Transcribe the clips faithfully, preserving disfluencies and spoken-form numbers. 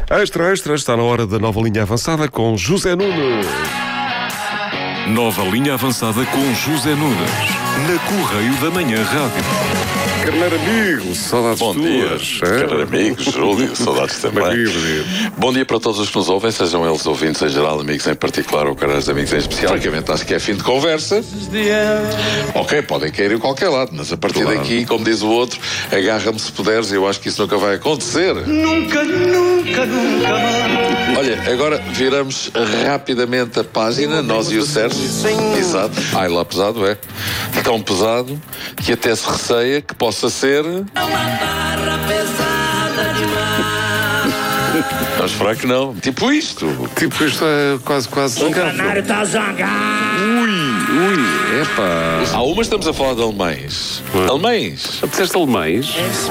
Extra, extra, está na hora da nova linha avançada com José Nunes. Nova linha avançada com José Nunes, na Correio da Manhã Rádio. Carneiro amigo, saudades Bom tuas. dia, carneiro amigo, Júlio, saudades também. Bom dia, bom dia. Bom dia para todos os que nos ouvem, sejam eles ouvintes em geral, amigos em particular ou carneiros amigos em especial. Francamente, acho que é fim de conversa. Ok, podem cair em qualquer lado, mas a partir Claro. daqui, como diz o outro, agarra-me se puderes, e eu acho que isso nunca vai acontecer. Nunca, nunca, nunca mais. Olha, agora viramos rapidamente a página, nós e o Sérgio. Exato. Ai, lá pesado é. Tão pesado que até se receia que possa ser. Vamos esperar que não. Tipo isto. Tipo, isto é quase, quase zangado. Canário está zangado. Ui, ui, epá. Há umas estamos a falar de alemães. Alemães. Apeteceste alemães?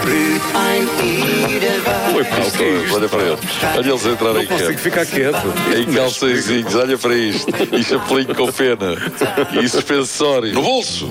Foi para o quê? Olha para eles. Olha eles entrarem Não aqui. consigo ficar quieto. Em calçõezinhos, olha para isto. E chapelinho com pena. E suspensório. No bolso.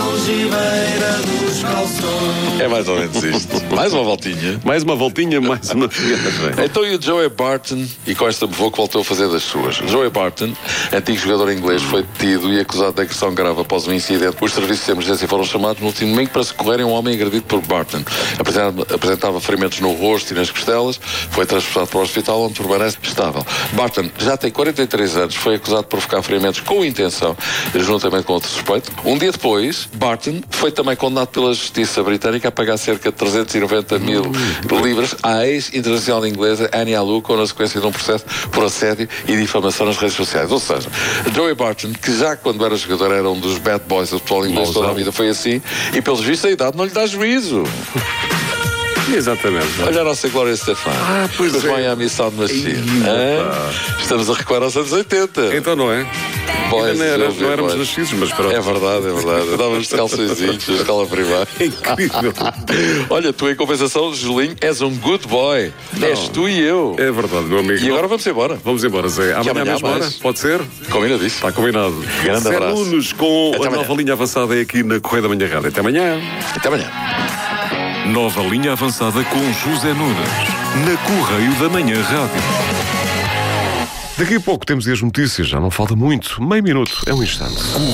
É mais ou menos isto. Mais uma voltinha. Mais uma voltinha, mais uma viagem. Então e o Joey Barton, e com esta me vou que voltou a fazer das suas. Joey Barton, antigo jogador inglês, foi detido e acusado de agressão grave após um incidente. Os serviços de emergência foram chamados no último domingo para socorrerem um homem agredido por Barton. Apresentava, apresentava ferimentos no rosto e nas costelas, foi transportado para o hospital onde permanece estável. Barton já tem quarenta e três anos, foi acusado de provocar ferimentos com intenção, juntamente com outro suspeito. Um dia depois, Barton foi também condenado pela justiça britânica a pagar cerca de trezentos e noventa mil libras à ex-internacional inglesa Annie Aluko na sequência de um processo por assédio e difamação nas redes sociais. Ou seja, Joey Barton, que já quando era jogador era um dos bad boys do futebol inglês, toda a vida foi assim, e pelos vistos a idade não lhe dá juízo. Exatamente. Olha a nossa Glória Estefan. Ah, pois Os é. Miami Sound Machine. Ih, Hã? pá. Estamos a recuar aos anos oitenta. Então não é? Boys, Ainda não, era, Silvio, não éramos boys. nascidos, mas pronto. É verdade, é verdade. Andávamos de calçõezinhos na escola primária. Incrível. Olha, tu em compensação, Julinho, és um good boy. És tu e eu. É verdade, meu amigo. E agora vamos embora. Vamos embora, Zé. Amanhã, amanhã mesmo mais. hora? Pode ser? Combina disso. Está combinado. Grande Zé abraço. Nunes com Até a amanhã. nova linha avançada é aqui na Correio da Manhã Rádio. Até amanhã. Até amanhã. Nova linha avançada com José Nunes, na Correio da Manhã Rádio. Daqui a pouco temos as notícias. Já não falta muito. Meio minuto. É um instante.